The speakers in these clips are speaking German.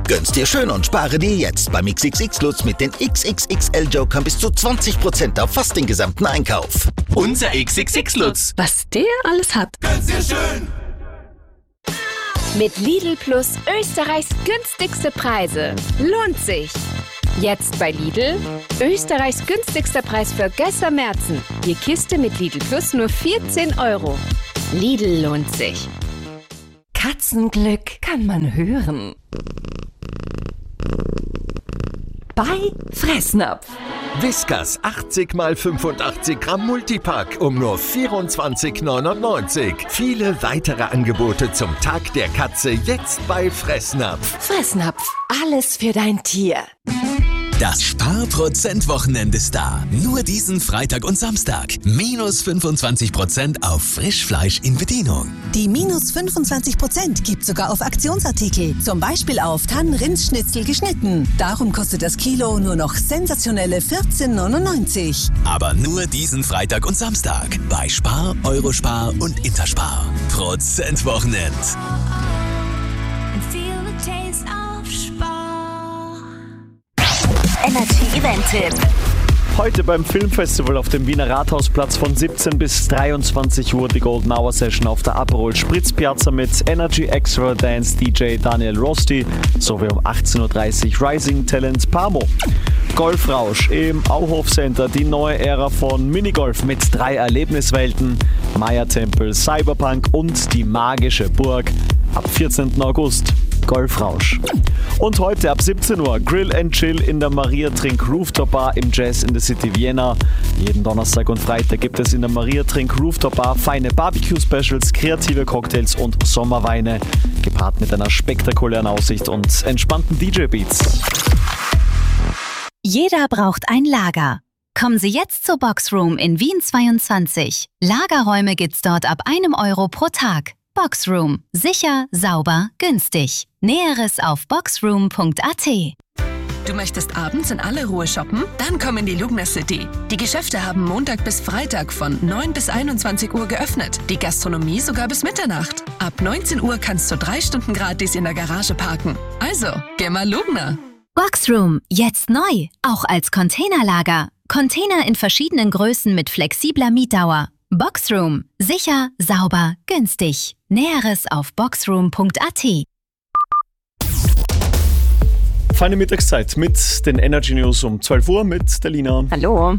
Gönn's dir schön und spare dir jetzt beim XXX Lutz mit den XXXL-Jokern bis zu 20% auf fast den gesamten Einkauf. Unser XXX Lutz. Was der alles hat. Gönn's dir schön. Mit Lidl Plus Österreichs günstigste Preise. Lohnt sich! Jetzt bei Lidl Österreichs günstigster Preis für Gösser Märzen. Die Kiste mit Lidl Plus nur 14 €. Lidl lohnt sich. Katzenglück kann man hören. Bei Fressnapf. Whiskas 80 x 85 Gramm Multipack um nur 24,99. Viele weitere Angebote zum Tag der Katze jetzt bei Fressnapf. Fressnapf, alles für dein Tier. Das Sparprozent-Wochenende ist da. Nur diesen Freitag und Samstag. Minus 25% auf Frischfleisch in Bedienung. Die minus 25% gibt sogar auf Aktionsartikel. Zum Beispiel auf Tannenrindsschnitzel geschnitten. Darum kostet das Kilo nur noch sensationelle 14,99. Aber nur diesen Freitag und Samstag. Bei Spar, Eurospar und Interspar. Prozent-Wochenend. Energy Event-Tipp. Heute beim Filmfestival auf dem Wiener Rathausplatz von 17 bis 23 Uhr die Golden Hour Session auf der Aperol Spritz Piazza mit Energy Extra Dance DJ Daniel Rosti sowie um 18.30 Uhr Rising Talent Pamo. Golfrausch im Auhof Center, die neue Ära von Minigolf mit 3 Erlebniswelten, Maya-Tempel, Cyberpunk und die magische Burg ab 14. August. Golfrausch. Und heute ab 17 Uhr Grill and Chill in der Maria Trink Rooftop Bar im Jazz in the City Vienna. Jeden Donnerstag und Freitag gibt es in der Maria Trink Rooftop Bar feine Barbecue-Specials, kreative Cocktails und Sommerweine, gepaart mit einer spektakulären Aussicht und entspannten DJ-Beats. Jeder braucht ein Lager. Kommen Sie jetzt zur Boxroom in Wien 22. Lagerräume gibt's dort ab 1 € pro Tag. Boxroom. Sicher, sauber, günstig. Näheres auf boxroom.at. Du möchtest abends in aller Ruhe shoppen? Dann komm in die Lugner City. Die Geschäfte haben Montag bis Freitag von 9 bis 21 Uhr geöffnet. Die Gastronomie sogar bis Mitternacht. Ab 19 Uhr kannst du 3 Stunden gratis in der Garage parken. Also, geh mal Lugner. Boxroom. Jetzt neu. Auch als Containerlager. Container in verschiedenen Größen mit flexibler Mietdauer. Boxroom. Sicher, sauber, günstig. Näheres auf boxroom.at. Feine Mittagszeit mit den Energy News um 12 Uhr mit der Lina. Hallo.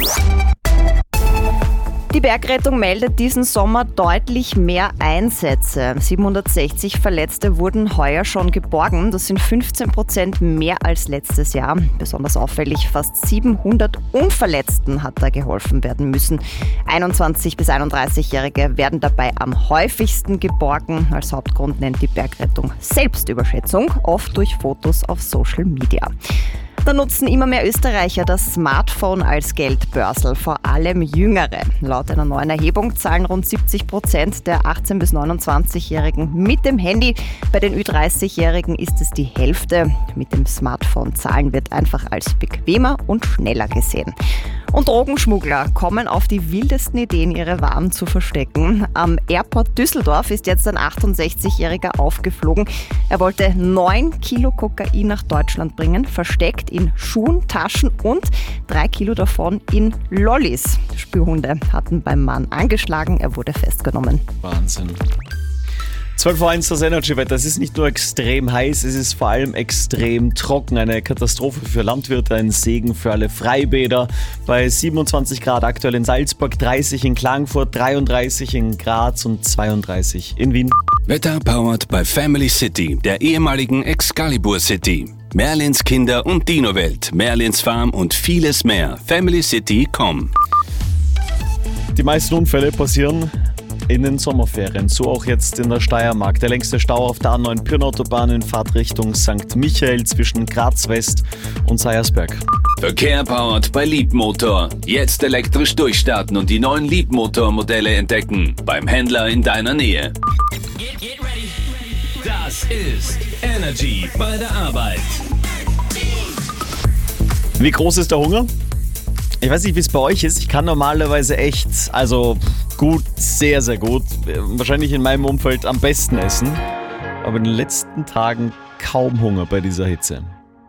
Die Bergrettung meldet diesen Sommer deutlich mehr Einsätze. 760 Verletzte wurden heuer schon geborgen. Das sind 15% mehr als letztes Jahr. Besonders auffällig, fast 700 Unverletzten hat da geholfen werden müssen. 21- bis 31-Jährige werden dabei am häufigsten geborgen. Als Hauptgrund nennt die Bergrettung Selbstüberschätzung, oft durch Fotos auf Social Media. Da nutzen immer mehr Österreicher das Smartphone als Geldbörsel, vor allem Jüngere. Laut einer neuen Erhebung zahlen rund 70% der 18- bis 29-Jährigen mit dem Handy. Bei den Ü30-Jährigen ist es die Hälfte. Mit dem Smartphone zahlen wird einfach als bequemer und schneller gesehen. Und Drogenschmuggler kommen auf die wildesten Ideen, ihre Waren zu verstecken. Am Airport Düsseldorf ist jetzt ein 68-Jähriger aufgeflogen. Er wollte 9 Kilo Kokain nach Deutschland bringen, versteckt in Schuhen, Taschen und 3 Kilo davon in Lollis. Spürhunde hatten beim Mann angeschlagen, er wurde festgenommen. Wahnsinn. 12:01 das Energy-Wetter. Es ist nicht nur extrem heiß, es ist vor allem extrem trocken. Eine Katastrophe für Landwirte, ein Segen für alle Freibäder. Bei 27 Grad aktuell in Salzburg, 30 in Klagenfurt, 33 in Graz und 32 in Wien. Wetter powered by Family City, der ehemaligen Excalibur City. Merlins Kinder- und Dino-Welt, Merlins Farm und vieles mehr. FamilyCity.com. Die meisten Unfälle passieren in den Sommerferien, so auch jetzt in der Steiermark. Der längste Stau auf der A9 Pirnautobahn in Fahrtrichtung St. Michael zwischen Graz West und Seiersberg. Verkehr powered by Leapmotor. Jetzt elektrisch durchstarten und die neuen Leapmotor-Modelle entdecken. Beim Händler in deiner Nähe. Get ready. Das ist Energy bei der Arbeit. Wie groß ist der Hunger? Ich weiß nicht, wie es bei euch ist. Ich kann normalerweise echt, gut, sehr, sehr gut, wahrscheinlich in meinem Umfeld am besten essen. Aber in den letzten Tagen kaum Hunger bei dieser Hitze.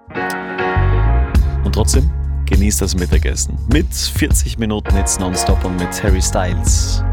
Und trotzdem genießt das Mittagessen. Mit 40 Minuten Hits nonstop und mit Harry Styles.